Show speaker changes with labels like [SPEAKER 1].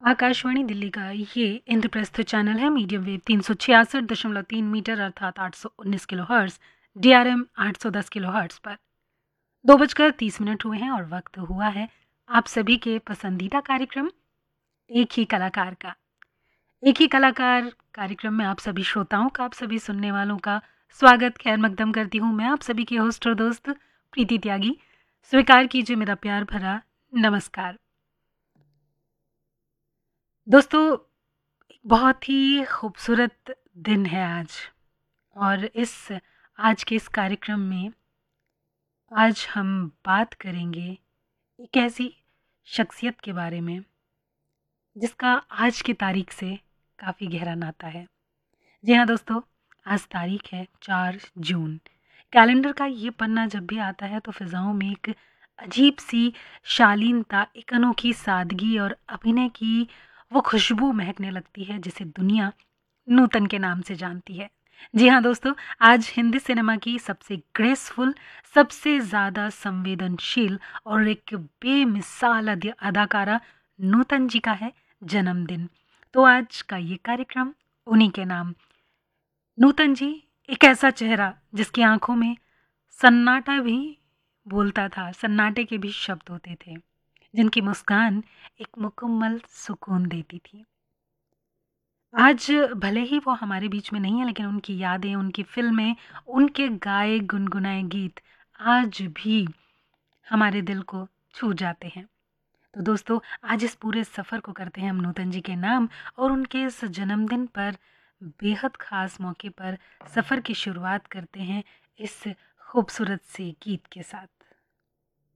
[SPEAKER 1] आकाशवाणी दिल्ली का ये इंद्रप्रस्थ चैनल है। मीडियम वेव 366.3 मीटर अर्थात 819 किलोहर्ट्ज़, DRM 810 किलोहर्ट्ज़ पर 2:30 हुए हैं और वक्त हुआ है आप सभी के पसंदीदा कार्यक्रम एक ही कलाकार का। एक ही कलाकार कार्यक्रम में आप सभी श्रोताओं का, आप सभी सुनने वालों का स्वागत खैर मकदम करती हूँ। मैं आप सभी की होस्ट और दोस्त प्रीति त्यागी। स्वीकार कीजिए मेरा प्यार भरा नमस्कार। दोस्तों, एक बहुत ही खूबसूरत दिन है आज, और आज के इस कार्यक्रम में आज हम बात करेंगे एक ऐसी शख्सियत के बारे में जिसका आज की तारीख से काफ़ी गहरा नाता है। जी हाँ दोस्तों, आज तारीख है 4 जून। कैलेंडर का ये पन्ना जब भी आता है तो फिज़ाओं में एक अजीब सी शालीनता, एक अनोखी सादगी और अभिनय की वो खुशबू महकने लगती है जिसे दुनिया नूतन के नाम से जानती है। जी हाँ दोस्तों, आज हिंदी सिनेमा की सबसे ग्रेसफुल, सबसे ज़्यादा संवेदनशील और एक बेमिसाल अदाकारा नूतन जी का है जन्मदिन। तो आज का ये कार्यक्रम उन्हीं के नाम। नूतन जी एक ऐसा चेहरा जिसकी आंखों में सन्नाटा भी बोलता था, सन्नाटे के भी शब्द होते थे, जिनकी मुस्कान एक मुकम्मल सुकून देती थी। आज भले ही वो हमारे बीच में नहीं है, लेकिन उनकी यादें, उनकी फ़िल्में, उनके गाए गुनगुनाए गीत आज भी हमारे दिल को छू जाते हैं। तो दोस्तों, आज इस पूरे सफ़र को करते हैं हम नूतन जी के नाम, और उनके इस जन्मदिन पर बेहद ख़ास मौके पर सफ़र की शुरुआत करते हैं इस खूबसूरत से गीत के साथ।